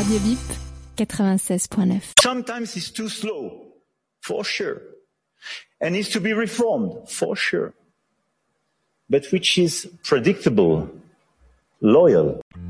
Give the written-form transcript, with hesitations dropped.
Radio Bip 96.9. Sometimes it's too slow, for sure, and needs to be reformed, for sure, but which is predictable, loyal.